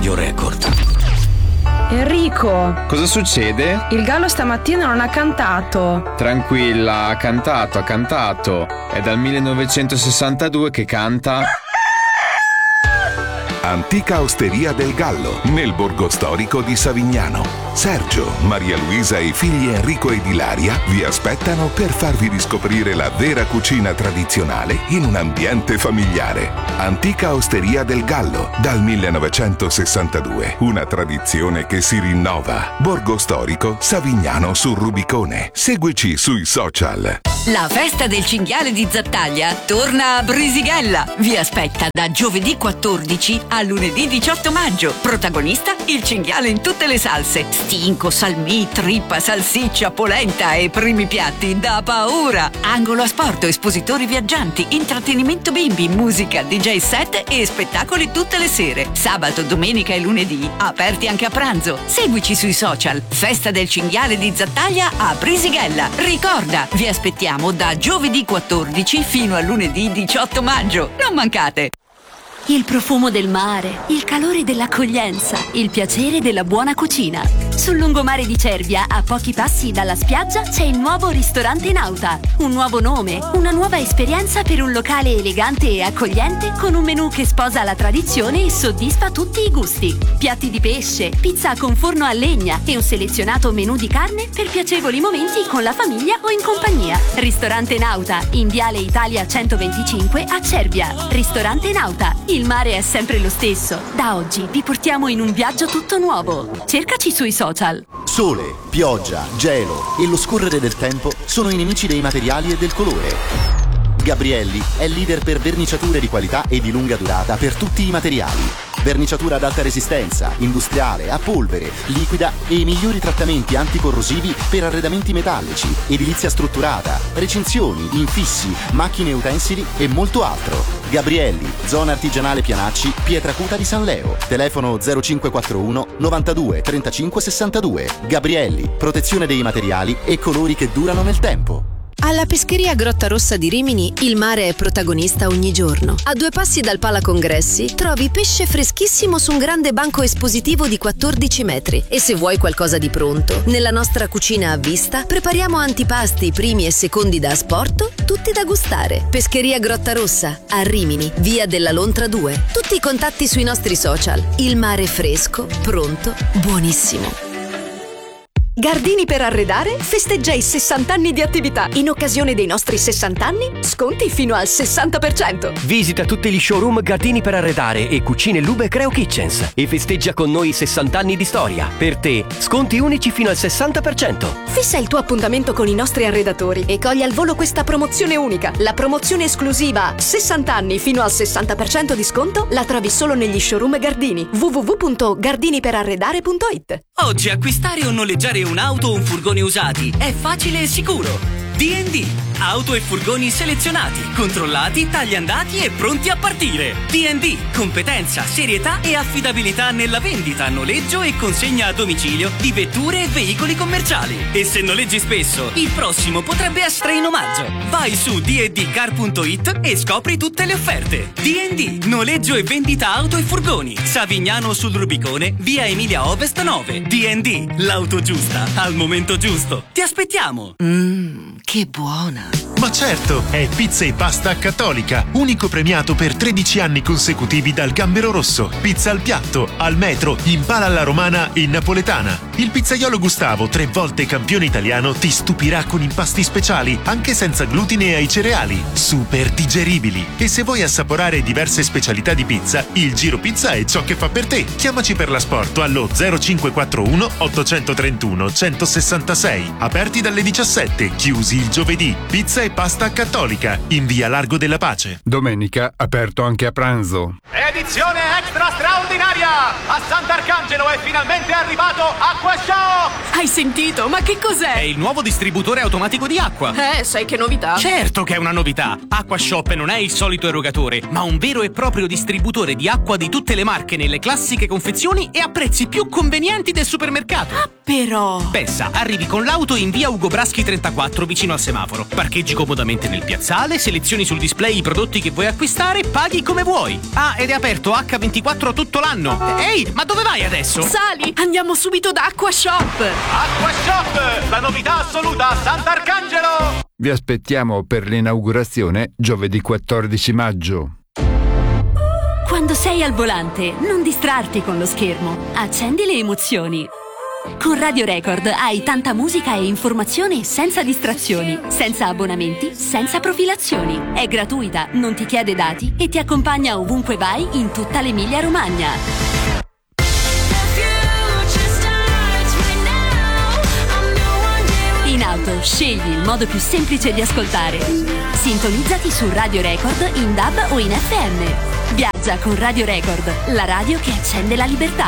Radio Record. Enrico, cosa succede? Il gallo stamattina non ha cantato. Tranquilla, ha cantato. È dal 1962 che canta. Antica Osteria del Gallo, nel borgo storico di Savignano. Sergio, Maria Luisa e i figli Enrico ed Ilaria vi aspettano per farvi riscoprire la vera cucina tradizionale in un ambiente familiare. Antica Osteria del Gallo, dal 1962. Una tradizione che si rinnova. Borgo storico Savignano sul Rubicone. Seguici sui social. La festa del cinghiale di Zattaglia torna a Brisighella. Vi aspetta da giovedì 14 a lunedì 18 maggio. Protagonista il cinghiale in tutte le salse: stinco, salmì, trippa, salsiccia, polenta e primi piatti da paura. Angolo a sport, espositori viaggianti, intrattenimento bimbi, musica, DJ set e spettacoli tutte le sere. Sabato, domenica e lunedì aperti anche a pranzo. Seguici sui social. Festa del cinghiale di Zattaglia a Brisighella. Ricorda, vi aspettiamo da giovedì 14 fino a lunedì 18 maggio. Non mancate! Il profumo del mare, il calore dell'accoglienza, il piacere della buona cucina. Sul lungomare di Cervia, a pochi passi dalla spiaggia, c'è il nuovo ristorante Nauta. Un nuovo nome, una nuova esperienza per un locale elegante e accogliente con un menù che sposa la tradizione e soddisfa tutti i gusti. Piatti di pesce, pizza con forno a legna e un selezionato menù di carne per piacevoli momenti con la famiglia o in compagnia. Ristorante Nauta, in Viale Italia 125 a Cervia. Ristorante Nauta. Il mare è sempre lo stesso. Da oggi vi portiamo in un viaggio tutto nuovo. Cercaci sui social. Sole, pioggia, gelo e lo scorrere del tempo sono i nemici dei materiali e del colore. Gabrielli è leader per verniciature di qualità e di lunga durata per tutti i materiali. Verniciatura ad alta resistenza, industriale, a polvere, liquida e i migliori trattamenti anticorrosivi per arredamenti metallici, edilizia strutturata, recinzioni, infissi, macchine e utensili e molto altro. Gabrielli, zona artigianale Pianacci, Pietracuta di San Leo. Telefono 0541 92 35 62. Gabrielli, protezione dei materiali e colori che durano nel tempo. Alla pescheria Grotta Rossa di Rimini il mare è protagonista ogni giorno. A 2 passi dal Pala Congressi trovi pesce freschissimo su un grande banco espositivo di 14 metri. E se vuoi qualcosa di pronto, nella nostra cucina a vista prepariamo antipasti, primi e secondi da asporto, tutti da gustare. Pescheria Grotta Rossa, a Rimini, via della Lontra 2. Tutti i contatti sui nostri social. Il mare fresco, pronto, buonissimo. Gardini per arredare festeggia i 60 anni di attività. In occasione dei nostri 60 anni, sconti fino al 60%. Visita tutti gli showroom Gardini per arredare e Cucine Lube Creo Kitchens e festeggia con noi 60 anni di storia. Per te, sconti unici fino al 60%. Fissa il tuo appuntamento con i nostri arredatori e cogli al volo questa promozione unica. La promozione esclusiva 60 anni fino al 60% di sconto la trovi solo negli showroom Gardini. www.gardiniperarredare.it. Oggi acquistare o noleggiare un'auto o un furgone usati è facile e sicuro. D&D, auto e furgoni selezionati, controllati, tagliandati e pronti a partire. D&D, competenza, serietà e affidabilità nella vendita, noleggio e consegna a domicilio di vetture e veicoli commerciali. E se noleggi spesso, il prossimo potrebbe essere in omaggio. Vai su dndcar.it e scopri tutte le offerte. D&D, noleggio e vendita auto e furgoni. Savignano sul Rubicone, via Emilia Ovest 9. D&D, l'auto giusta al momento giusto. Ti aspettiamo. Che buona! Ma certo, è Pizza e Pasta Cattolica, unico premiato per 13 anni consecutivi dal Gambero Rosso. Pizza al piatto, al metro, in pala alla romana e napoletana. Il pizzaiolo Gustavo, 3 volte campione italiano, ti stupirà con impasti speciali, anche senza glutine ai cereali, super digeribili. E se vuoi assaporare diverse specialità di pizza, il Giro Pizza è ciò che fa per te. Chiamaci per l'asporto allo 0541 831 166. Aperti dalle 17, chiusi il giovedì. Pizza e Pasta Cattolica, in via Largo della Pace. Domenica aperto anche a pranzo. Edizione extra straordinaria! A Sant'Arcangelo è finalmente arrivato AquaShop! Hai sentito? Ma che cos'è? È il nuovo distributore automatico di acqua. Sai che novità? Certo che è una novità! AquaShop non è il solito erogatore, ma un vero e proprio distributore di acqua di tutte le marche nelle classiche confezioni e a prezzi più convenienti del supermercato. Ah, però! Pensa, arrivi con l'auto in via Ugo Braschi 34 vicino al semaforo. Parcheggi comodamente nel piazzale, selezioni sul display i prodotti che vuoi acquistare, paghi come vuoi. Ah, ed è aperto aperto H24 tutto l'anno. Ehi, ma dove vai adesso? Sali, andiamo subito da Acquashop. Acquashop, la novità assoluta a Sant'Arcangelo. Vi aspettiamo per l'inaugurazione giovedì 14 maggio. Quando sei al volante, non distrarti con lo schermo. Accendi le emozioni. Con Radio Record hai tanta musica e informazione senza distrazioni, senza abbonamenti, senza profilazioni. È gratuita, non ti chiede dati e ti accompagna ovunque vai in tutta l'Emilia-Romagna. In auto scegli il modo più semplice di ascoltare. Sintonizzati su Radio Record in DAB o in FM. Viaggia con Radio Record, la radio che accende la libertà.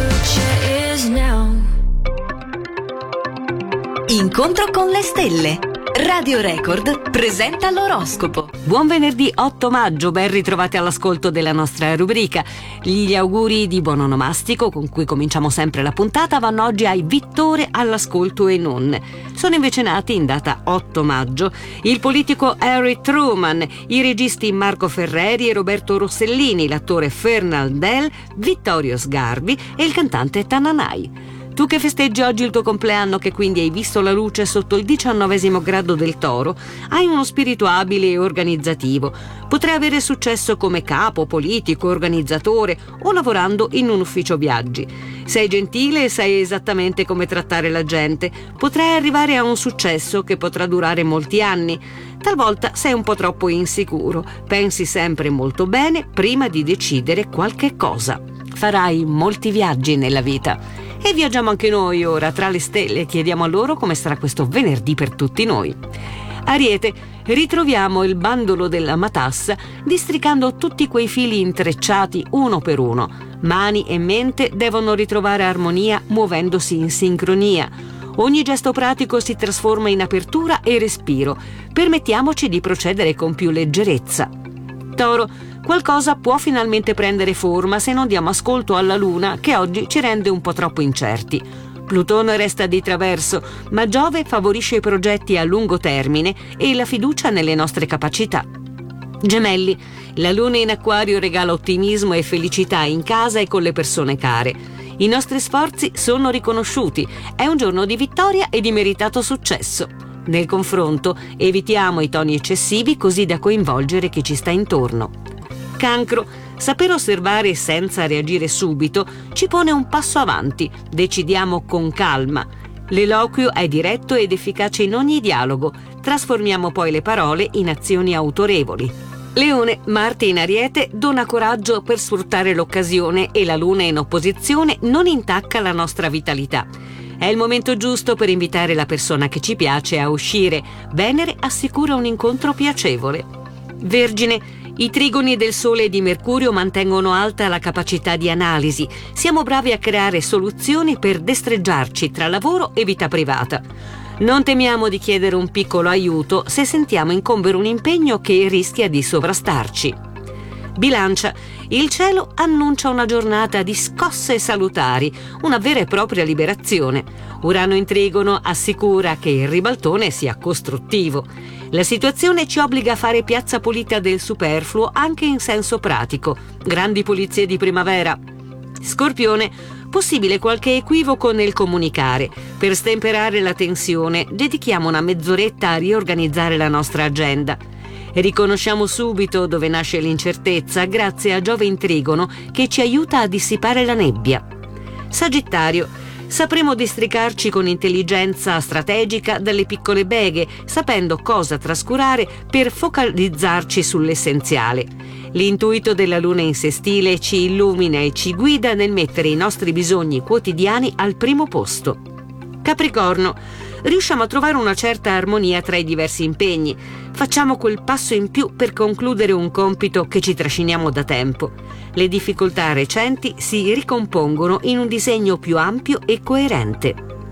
Incontro con le stelle. Radio Record presenta l'oroscopo. Buon venerdì 8 maggio, ben ritrovati all'ascolto della nostra rubrica. Gli auguri di buon onomastico, con cui cominciamo sempre la puntata, vanno oggi ai Vittore all'ascolto e non. Sono invece nati in data 8 maggio il politico Harry Truman, i registi Marco Ferreri e Roberto Rossellini, l'attore Fernandel, Vittorio Sgarbi e il cantante Tananai. Tu che festeggi oggi il tuo compleanno, che quindi hai visto la luce sotto il 19° grado del Toro, hai uno spirito abile e organizzativo. Potrai avere successo come capo, politico, organizzatore o lavorando in un ufficio viaggi. Sei gentile e sai esattamente come trattare la gente. Potrai arrivare a un successo che potrà durare molti anni. Talvolta sei un po' troppo insicuro. Pensi sempre molto bene prima di decidere qualche cosa. Farai molti viaggi nella vita. E viaggiamo anche noi ora tra le stelle e chiediamo a loro come sarà questo venerdì per tutti noi. Ariete, ritroviamo il bandolo della matassa districando tutti quei fili intrecciati uno per uno. Mani e mente devono ritrovare armonia muovendosi in sincronia. Ogni gesto pratico si trasforma in apertura e respiro. Permettiamoci di procedere con più leggerezza. Toro, qualcosa può finalmente prendere forma se non diamo ascolto alla luna che oggi ci rende un po' troppo incerti. Plutone resta di traverso, ma Giove favorisce i progetti a lungo termine e la fiducia nelle nostre capacità. Gemelli, la luna in Acquario regala ottimismo e felicità in casa e con le persone care. I nostri sforzi sono riconosciuti, è un giorno di vittoria e di meritato successo. Nel confronto evitiamo i toni eccessivi così da coinvolgere chi ci sta intorno. Cancro, saper osservare senza reagire subito ci pone un passo avanti, decidiamo con calma. L'eloquio è diretto ed efficace in ogni dialogo, trasformiamo poi le parole in azioni autorevoli. Leone, Marte in Ariete dona coraggio per sfruttare l'occasione e la Luna in opposizione non intacca la nostra vitalità. È il momento giusto per invitare la persona che ci piace a uscire. Venere assicura un incontro piacevole. Vergine, i trigoni del Sole e di Mercurio mantengono alta la capacità di analisi. Siamo bravi a creare soluzioni per destreggiarci tra lavoro e vita privata. Non temiamo di chiedere un piccolo aiuto se sentiamo incombere un impegno che rischia di sovrastarci. Bilancia, il cielo annuncia una giornata di scosse salutari, una vera e propria liberazione. Urano in Trigono assicura che il ribaltone sia costruttivo. La situazione ci obbliga a fare piazza pulita del superfluo anche in senso pratico. Grandi pulizie di primavera. Scorpione, possibile qualche equivoco nel comunicare. Per stemperare la tensione, dedichiamo una mezz'oretta a riorganizzare la nostra agenda. Riconosciamo subito dove nasce l'incertezza grazie a Giove in Trigono che ci aiuta a dissipare la nebbia. Sagittario, sapremo districarci con intelligenza strategica dalle piccole beghe, sapendo cosa trascurare per focalizzarci sull'essenziale. L'intuito della luna in sestile ci illumina e ci guida nel mettere i nostri bisogni quotidiani al primo posto. Capricorno, riusciamo a trovare una certa armonia tra i diversi impegni. Facciamo quel passo in più per concludere un compito che ci trasciniamo da tempo. Le difficoltà recenti si ricompongono in un disegno più ampio e coerente.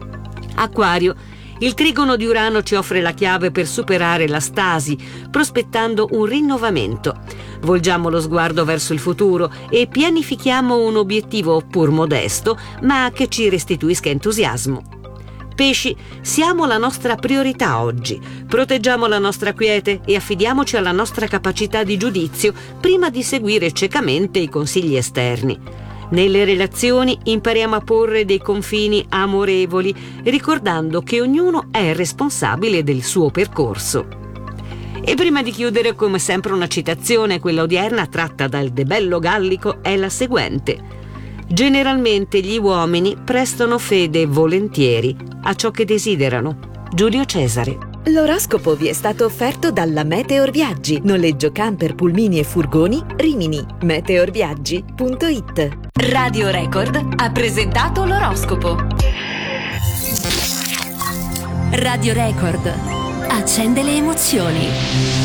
Acquario, il trigono di Urano ci offre la chiave per superare la stasi, prospettando un rinnovamento. Volgiamo lo sguardo verso il futuro e pianifichiamo un obiettivo pur modesto, ma che ci restituisca entusiasmo. Pesci, siamo la nostra priorità oggi. Proteggiamo la nostra quiete e affidiamoci alla nostra capacità di giudizio prima di seguire ciecamente i consigli esterni. Nelle relazioni impariamo a porre dei confini amorevoli, ricordando che ognuno è responsabile del suo percorso. E prima di chiudere, come sempre, una citazione, quella odierna tratta dal De Bello Gallico, è la seguente: generalmente gli uomini prestano fede volentieri a ciò che desiderano. Giulio Cesare. L'oroscopo vi è stato offerto dalla Meteor Viaggi, noleggio camper, pulmini e furgoni, Rimini. meteorviaggi.it. Radio Record ha presentato l'oroscopo. Radio Record accende le emozioni.